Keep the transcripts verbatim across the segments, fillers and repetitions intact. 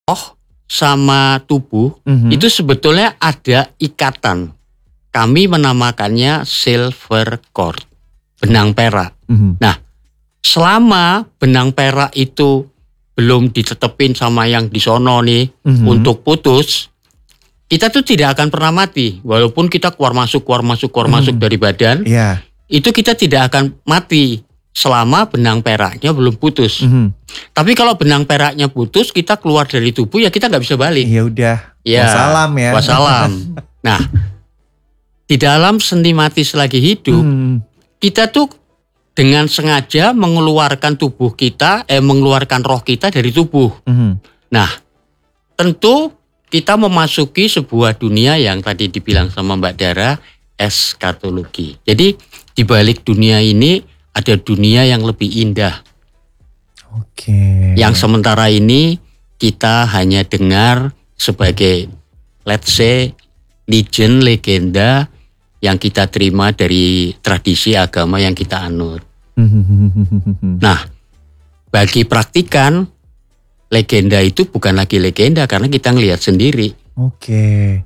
roh sama tubuh mm-hmm. itu sebetulnya ada ikatan. Kami menamakannya silver cord, benang perak. Mm-hmm. Nah, selama benang perak itu belum ditetepin sama yang di sono nih mm-hmm. untuk putus, kita tuh tidak akan pernah mati. Walaupun kita keluar masuk, keluar masuk, keluar mm-hmm. masuk dari badan, yeah. itu kita tidak akan mati selama benang peraknya belum putus. Mm-hmm. Tapi kalau benang peraknya putus, kita keluar dari tubuh ya kita nggak bisa balik. Ya udah, ya, wassalam ya. Wassalam. Nah, di dalam seni mati selagi hidup, mm-hmm. kita tuh dengan sengaja mengeluarkan tubuh kita, eh mengeluarkan roh kita dari tubuh. Mm-hmm. Nah, tentu kita memasuki sebuah dunia yang tadi dibilang sama Mbak Dara, eskatologi. Jadi di balik dunia ini ada dunia yang lebih indah. Oke. Yang sementara ini kita hanya dengar sebagai let's say legend, legenda yang kita terima dari tradisi agama yang kita anut. Nah, bagi praktikan, legenda itu bukan lagi legenda karena kita ngelihat sendiri. Oke.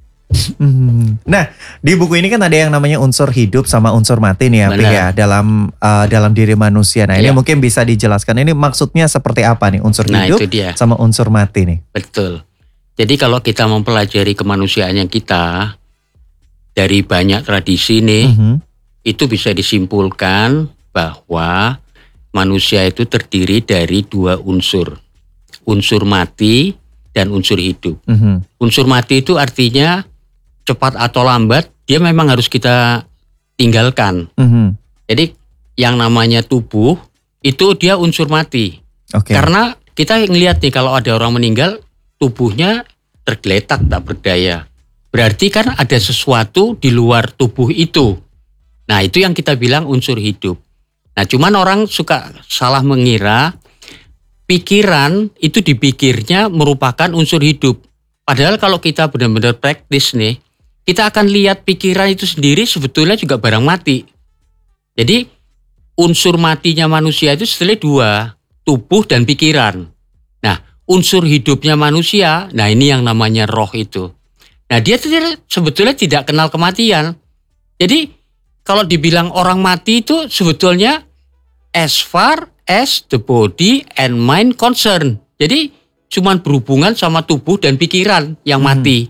Nah, di buku ini kan ada yang namanya unsur hidup sama unsur mati nih ya, Pih, ya dalam uh, dalam diri manusia. Nah, ini ya. Mungkin bisa dijelaskan ini maksudnya seperti apa nih unsur nah, hidup sama unsur mati nih. Betul. Jadi kalau kita mempelajari kemanusiaan kita dari banyak tradisi nih, mm-hmm. itu bisa disimpulkan bahwa manusia itu terdiri dari dua unsur. Unsur mati dan unsur hidup. Mm-hmm. Unsur mati itu artinya cepat atau lambat dia memang harus kita tinggalkan. Mm-hmm. Jadi yang namanya tubuh itu dia unsur mati. Okay. Karena kita ngelihat nih kalau ada orang meninggal tubuhnya tergeletak tak berdaya. Berarti kan ada sesuatu di luar tubuh itu. Nah itu yang kita bilang unsur hidup. Nah cuman orang suka salah mengira pikiran itu dipikirnya merupakan unsur hidup. Padahal kalau kita benar-benar praktis nih, kita akan lihat pikiran itu sendiri sebetulnya juga barang mati. Jadi unsur matinya manusia itu sebetulnya dua, tubuh dan pikiran. Nah unsur hidupnya manusia, nah ini yang namanya roh itu. Nah dia sebetulnya tidak kenal kematian. Jadi kalau dibilang orang mati itu sebetulnya as far as the body and mind concern. Jadi cuman berhubungan sama tubuh dan pikiran yang hmm. mati.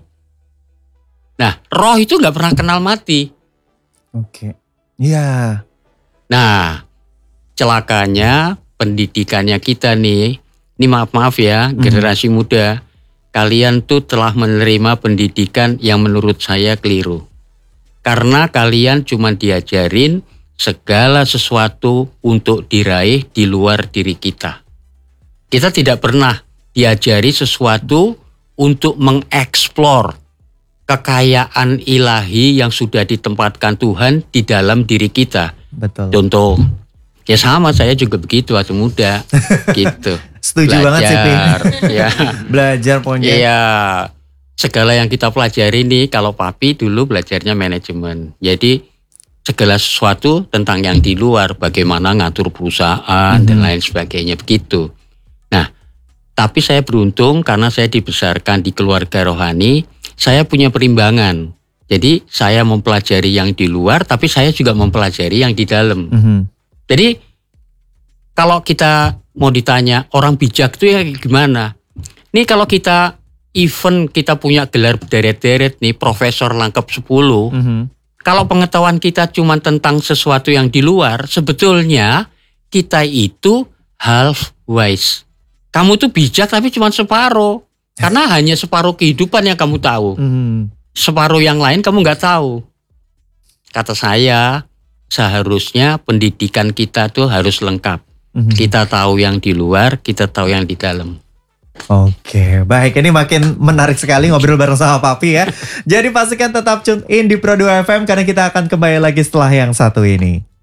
Nah roh itu gak pernah kenal mati. Oke. Iya. Nah celakanya pendidikannya kita nih, ini maaf-maaf ya hmm. generasi muda, kalian tuh telah menerima pendidikan yang menurut saya keliru. Karena kalian cuma diajarin segala sesuatu untuk diraih di luar diri kita. Kita tidak pernah diajari sesuatu untuk mengeksplor kekayaan ilahi yang sudah ditempatkan Tuhan di dalam diri kita. Betul. Contoh, ya sama saya juga begitu waktu muda, gitu. Setuju Belajar, banget sih, Pi. Ya. Belajar pokoknya. Iya. Segala yang kita pelajari nih, kalau papi dulu belajarnya manajemen. Jadi segala sesuatu tentang yang di luar, bagaimana ngatur perusahaan mm-hmm. dan lain sebagainya, begitu. Nah, tapi saya beruntung karena saya dibesarkan di keluarga rohani, saya punya perimbangan. Jadi saya mempelajari yang di luar, tapi saya juga mempelajari yang di dalam. Mm-hmm. Jadi kalau kita mau ditanya orang bijak itu ya gimana? Nih kalau kita even kita punya gelar berderet-deret nih, profesor lengkap sepuluh. Mm-hmm. Kalau pengetahuan kita cuma tentang sesuatu yang di luar, sebetulnya kita itu half wise. Kamu tuh bijak tapi cuma separuh. Karena hanya separuh kehidupan yang kamu tahu. Mm-hmm. Separuh yang lain kamu nggak tahu. Kata saya, seharusnya pendidikan kita tuh harus lengkap. Mm-hmm. Kita tahu yang di luar, kita tahu yang di dalam. Oke, baik, ini makin menarik sekali ngobrol bareng sama Papi ya. Jadi pastikan tetap tune in di Pro dua F M karena kita akan kembali lagi setelah yang satu ini.